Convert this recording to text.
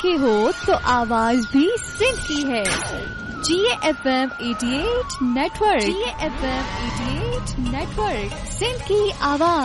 के हो तो आवाज भी सिंध की है। GFM 88 network, GFM 88 network, Sindh की आवाज।